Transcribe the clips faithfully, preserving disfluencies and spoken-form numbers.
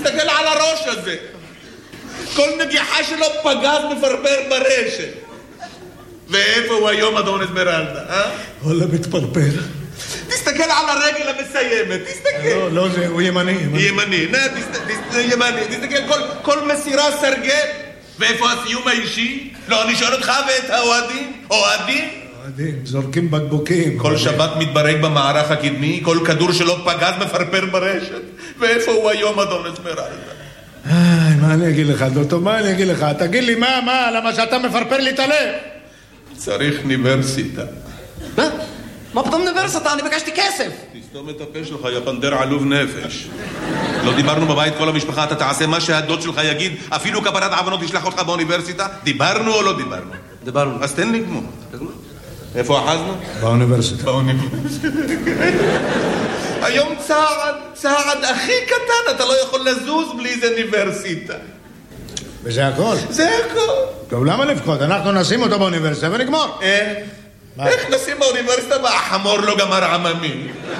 תסתכל על הראש הזה. כל נגיחה שלו פגז מפרפר ברשת. ואיפה הוא היום, אדון אסמרלדה, אה? וואלה, מתפרפר. תסתכל על הרגל המסיימת, תסתכל. לא, לא, זה, הוא ימני. ימני, נה, תסתכל, ימני, תסתכל, כל מסירה סרגל. ואיפה הסיום האישי? לא, אני שואל אותך ואת האוהדים. אוהדים? אוהדים, זורקים בקבוקים. כל שבת מתברג במערך הקדמי, כל כדור שלו פגז מפרפר ברשת. ואיפה הוא היום, אדון אסמרלדה? איי, מה אני אגיד לך, דוטו, מה אני אגיד לך? תגיד לי, מה, מה, למה שאתה מפרפר לי את הלב? צריך אוניברסיטה. מה? מה פתאום אוניברסיטה? אני ביקשתי כסף. תסתום את הפה שלך, יא פנתר עלוב נפש. לא דיברנו בבית כל המשפחה, אתה תעשה מה שהדוד שלך יגיד, אפילו כפרת עוונות תשלח אותך באוניברסיטה? דיברנו או לא דיברנו? דיברנו. אז תן לי גמור. איפה אחזנו? באוניברסיטה. באוניברסיטה. היום צעד, צעד הכי קטן, אתה לא יכול לזוז בלי זה אוניברסיטה. וזה הכל? זה הכל. טוב, למה לבכות? אנחנו נשים אותו באוניברסיטה ונגמור. אה? איך נשים באוניברסיטה והחמור לא גמר עממי?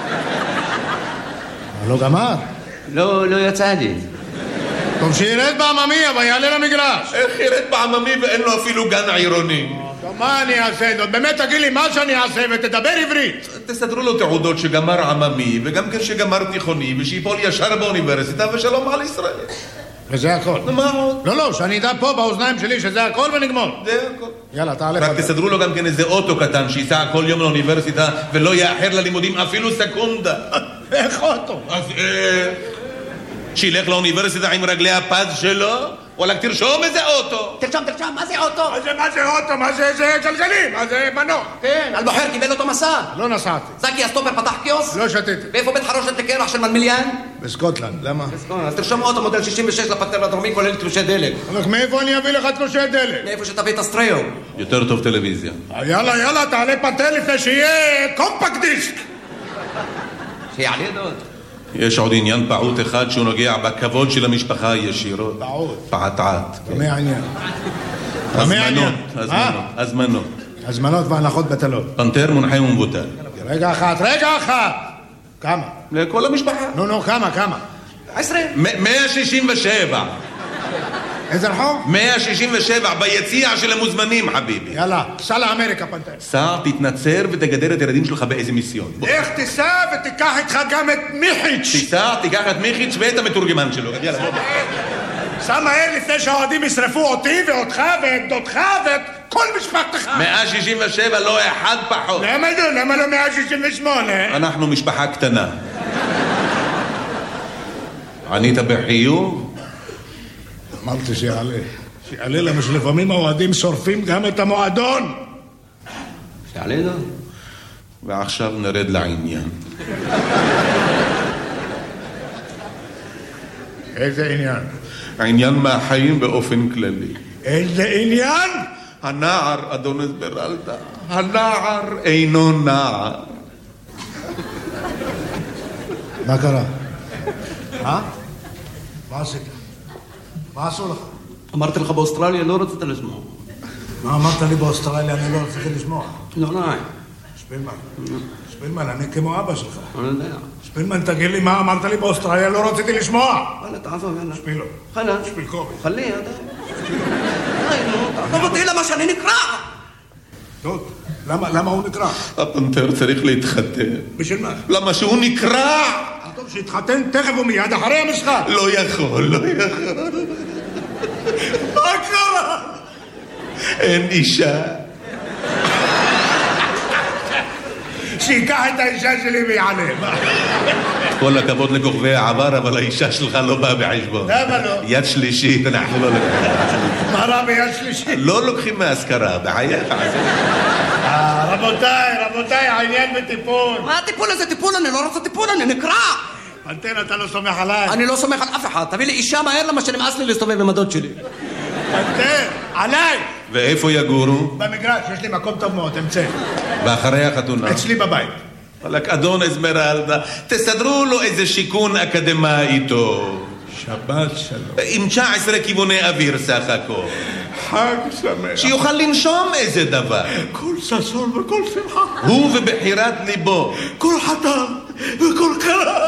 לא גמר? לא, לא יצא לי. טוב, שירד בעממי, אבל יעלה למגרש. איך ירד בעממי ואין לו אפילו גן עירוני? טוב, מה אני אעשה? באמת תגיד לי מה שאני אעשה ותדבר עברית. תסדרו לו תעודות שגמר עממי וגם כן שגמר תיכוני ושיפול ישר באוניברסיטה ושלום על ישראל. וזה הכל. מה עוד? לא, לא, שאני אדע פה באוזניים שלי שזה הכל ונגמור. זה הכל. יאללה, תעלה. רק תסדרו לו גם כן איזה אוטו קטן שייסע כל יום לאוניברסיטה ולא יאחר ללימודים אפילו סקונדה. איך אוטו? אז אה... שילך לאוניברסיטה עם רגלי הפז שלו, וואלק תרשום איזה אוטו. תרשום, תרשום, מה זה אוטו? מה זה, מה זה אוטו? מה זה, זה גלגלים? מה זה מנוע? כן, אלבוחר קיבל אותו מסע. לא נסעתי. זקי הסטופר פתח קיוסק? לא שתיתי. ואיפה בית חרושת לקרח של מלמיליאן? בסקוטלנד, למה? אז תרשום אוטו מודל שישים ושש לפטר הדרומי כולל תלושי דלק. אבל מאיפה אני אביא לך תלושי דלק? מאיפה שתביא את הסטריאו. יותר טוב טלוויזיה. יאללה, יאללה, תעלה פטר לפני שיהיה קומפקט דיסק. שיעלה דוד. יש עוד עניין פעוט אחד שהוא נוגע בכבוד של המשפחה ישירות. פעוט? פעטעת. מה העניין? הזמנות, הזמנות, הזמנות. הזמנות והנחות בטלות. פנתר מונחה ומבוטל. רגע אחת, רגע אחת! כמה? לכל המשפחה. נו, נו, כמה, כמה? עשרה. מאה שישים ושבע. איזה רחוב? מאה שישים ושבע ביציע של המוזמנים, חביבי. יאללה, סע לאמריקה, פנתר. סע, תתנצר ותגדר את הילדים שלך באיזה מיסיון. איך תיסע ותיקח איתך גם את מיחיץ'. תיסע, תיקח את מיחיץ' ואת המתורגמן שלו. יאללה, בוא. סע מהר לפני שהאוהדים ישרפו אותי ואותך ואת דודך ואת כל משפחתך. מאה שישים ושבע, לא אחד פחות. למה לא? למה לא מאה שישים ושמונה? אנחנו משפחה קטנה. ענית בחיוב? אמרתי שיעלה. שיעלה למה שלפעמים האוהדים שורפים גם את המועדון. שיעלה דוד. ועכשיו נרד לעניין. איזה עניין? העניין מהחיים באופן כללי. איזה עניין? הנער, אדון אסמרלדה, הנער אינו נער. מה קרה? מה? מה עשית? מה עשו לך? אמרתי לך באוסטרליה, לא רצית לשמוע. מה אמרת לי באוסטרליה? אני לא רציתי לשמוע. לא, לא. שפילמן, שפילמן, אני כמו אבא שלך. אני יודע. שפילמן, תגיד לי מה אמרת לי באוסטרליה, לא רציתי לשמוע. יאללה, תעזוב, יאללה. שפילו. חלאס. שפיל קובי. חלי, יאללה. תעזוב אותי למה שאני נקרע. טוב, למה, למה הוא נקרע? הפנתר צריך להתחתן. בשביל מה? למה שהוא נקרע? טוב, שיתחתן תכף ומיד אחרי המשחק. לא יכול, לא יכול. מה קרה? אין אישה. שיקח את האישה שלי ויעלה. כל הכבוד לכוכבי העבר, אבל האישה שלך לא באה בחשבון. למה לא? יד שלישית, אנחנו לא לוקחים. מה רע ביד שלישית? לא לוקחים מהשכרה, בחייך. רבותיי, רבותיי, העניין בטיפול. מה הטיפול הזה? טיפול? אני לא רוצה טיפול, אני נקרע. פנתר, אתה לא סומך עליי. אני לא סומך על אף אחד. תביא לי אישה מהר למה שנמאס לי להסתובב עם הדוד שלי. פנתר, עליי. ואיפה יגורו? במגרש, יש לי מקום טוב מאוד, אמצא. ואחרי החתונה? אצלי בבית. וואלק, אדון אסמרלדה, תסדרו לו איזה שיכון אקדמאי טוב. שבת שלום. עם תשע עשרה כיווני אוויר סך הכל. חג שמח. שיוכל לנשום איזה דבר. כל ששון וכל שמחה. הוא ובחירת ליבו. כל חתן וכל קרה.